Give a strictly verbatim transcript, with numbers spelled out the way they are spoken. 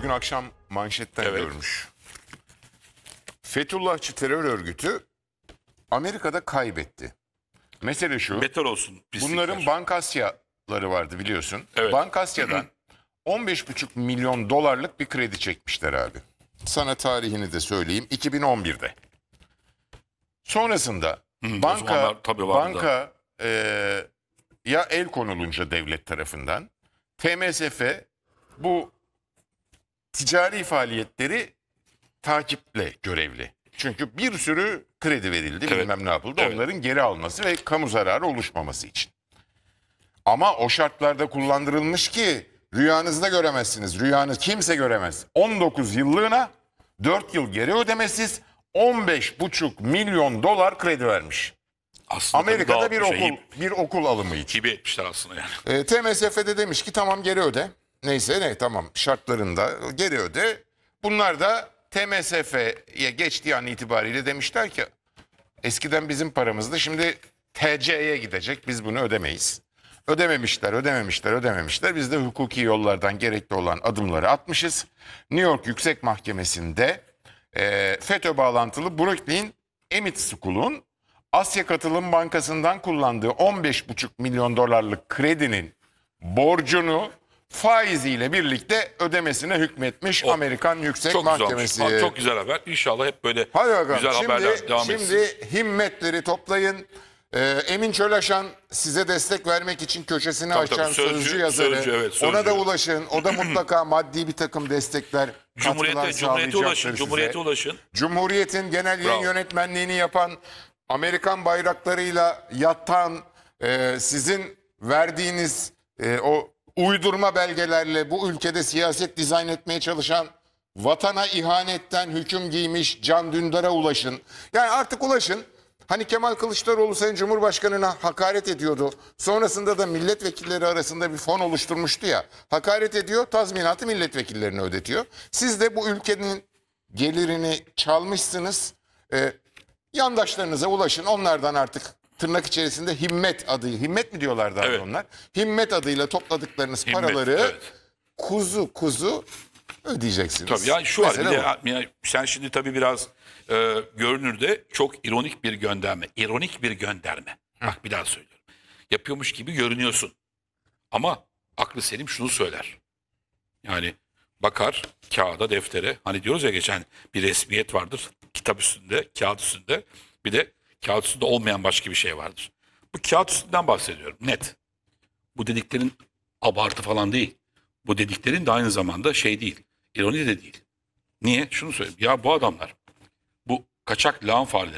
bugün akşam manşetten Evet. görmüş. Fethullahçı terör örgütü Amerika'da kaybetti. Mesele şu. Beter olsun pislikler. Bunların Bankasyaları vardı biliyorsun. Evet. Bankasya'dan on beş buçuk milyon dolarlık bir kredi çekmişler abi. Sana tarihini de söyleyeyim. iki bin on birde. Sonrasında Hı, o banka zamanlar tabii vardı banka e, ya el konulunca devlet tarafından T M S F bu ticari faaliyetleri takiple görevli. Çünkü bir sürü kredi verildi, Evet. bilmem ne yapıldı. Evet. Onların geri alması ve kamu zararı oluşmaması için. Ama o şartlarda kullandırılmış ki rüyanızda göremezsiniz. Rüyanız kimse göremez. on dokuz yıllığına dört yıl geri ödemesiz on beş buçuk milyon dolar kredi vermiş. Aslında Amerika'da bir dağıtmış, okul iyi- bir okul alımı için. Hibe etmişler aslında yani. E, T M S F de demiş ki tamam geri öde. Neyse ne tamam şartlarında geri öde. Bunlar da T M S F'ye geçtiği an itibariyle demişler ki eskiden bizim paramızdı, şimdi T C'ye gidecek, biz bunu ödemeyiz. Ödememişler, ödememişler, ödememişler. Biz de hukuki yollardan gerekli olan adımları atmışız. New York Yüksek Mahkemesi'nde e, FETÖ bağlantılı Brooklyn Emmett School'un Asya Katılım Bankası'ndan kullandığı on beş buçuk milyon dolarlık kredinin borcunu faiziyle birlikte ödemesine hükmetmiş O, Amerikan Yüksek Çok güzelmiş. Mahkemesi. Ha, Çok güzel haber. İnşallah hep böyle Hadi bakalım. güzel Şimdi, haberler devam etsin. şimdi himmetleri toplayın. Ee, Emin Çölaşan size destek vermek için köşesini Tabii, açan tabii. Sözcü, sözcü yazarı. sözcü, evet, sözcü. Ona da ulaşın. O da mutlaka maddi bir takım destekler, katkılar Cumhuriyete, Cumhuriyete sağlayacaktır ulaşın. size. Cumhuriyete ulaşın. Cumhuriyet'in genel yayın Bravo. yönetmenliğini yapan, Amerikan bayraklarıyla yatan, e, sizin verdiğiniz e, o uydurma belgelerle bu ülkede siyaset dizayn etmeye çalışan, vatana ihanetten hüküm giymiş Can Dündar'a ulaşın. Yani artık ulaşın. Hani Kemal Kılıçdaroğlu Sayın Cumhurbaşkanı'na hakaret ediyordu. Sonrasında da milletvekilleri arasında bir fon oluşturmuştu ya. Hakaret ediyor, tazminatı milletvekillerine ödetiyor. Siz de bu ülkenin gelirini çalmışsınız. Ee, yandaşlarınıza ulaşın. Onlardan artık tırnak içerisinde himmet adı, himmet mi diyorlardı abi Evet. onlar? Himmet adıyla topladıklarınız Himmet, paraları evet. kuzu kuzu ödeyeceksiniz. Tabii yani şu var. Bir Mesele de, bu. yani sen şimdi tabii biraz e, görünürde çok ironik bir gönderme. İronik bir gönderme. Bak bir daha söylüyorum. Yapıyormuş gibi görünüyorsun. Ama aklı selim şunu söyler. Yani bakar kağıda, deftere. Hani diyoruz ya geçen bir resmiyet vardır. Kitap üstünde, kağıt üstünde. Bir de kağıt üstünde olmayan başka bir şey vardır. Bu kağıt üstünden bahsediyorum. Net. Bu dediklerin abartı falan değil. Bu dediklerin de aynı zamanda şey değil. İroni de değil. Niye? Şunu söyleyeyim. Ya bu adamlar bu kaçak lağım fareleri